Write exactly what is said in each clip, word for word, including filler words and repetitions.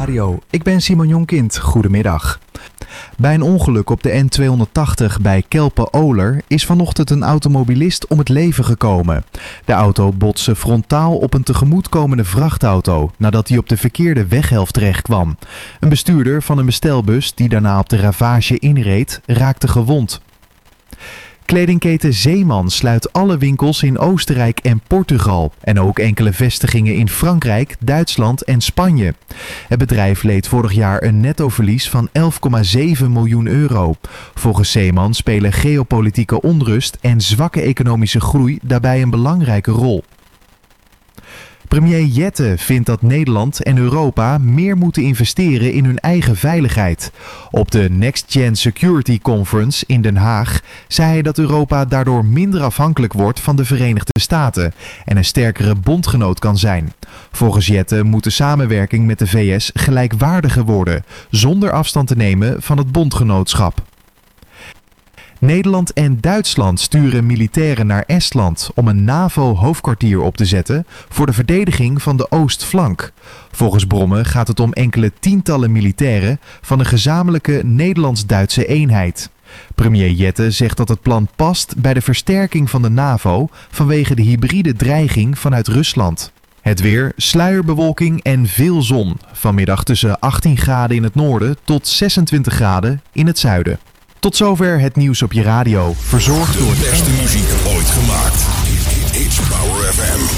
Radio. Ik ben Simon Jonkind. Goedemiddag. Bij een ongeluk op de N tweehonderdtachtig bij Kelpen-Oler is vanochtend een automobilist om het leven gekomen. De auto botste frontaal op een tegemoetkomende vrachtauto nadat hij op de verkeerde weghelft terecht kwam. Een bestuurder van een bestelbus die daarna op de ravage inreed raakte gewond. Kledingketen Zeeman sluit alle winkels in Oostenrijk en Portugal en ook enkele vestigingen in Frankrijk, Duitsland en Spanje. Het bedrijf leed vorig jaar een nettoverlies van elf komma zeven miljoen euro. Volgens Zeeman spelen geopolitieke onrust en zwakke economische groei daarbij een belangrijke rol. Premier Jette vindt dat Nederland en Europa meer moeten investeren in hun eigen veiligheid. Op de Next Gen Security Conference in Den Haag zei hij dat Europa daardoor minder afhankelijk wordt van de Verenigde Staten en een sterkere bondgenoot kan zijn. Volgens Jette moet de samenwerking met de V S gelijkwaardiger worden, zonder afstand te nemen van het bondgenootschap. Nederland en Duitsland sturen militairen naar Estland om een NAVO-hoofdkwartier op te zetten voor de verdediging van de oostflank. Volgens bronnen gaat het om enkele tientallen militairen van een gezamenlijke Nederlands-Duitse eenheid. Premier Jette zegt dat het plan past bij de versterking van de NAVO vanwege de hybride dreiging vanuit Rusland. Het weer, sluierbewolking en veel zon. Vanmiddag tussen achttien graden in het noorden tot zesentwintig graden in het zuiden. Tot zover het nieuws op je radio. Verzorgd door de beste muziek ooit gemaakt. It's Power F M.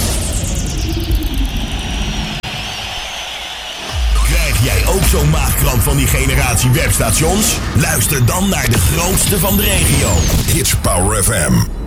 Krijg jij ook zo'n maagkrant van die generatie webstations? Luister dan naar de grootste van de regio. It's Power F M.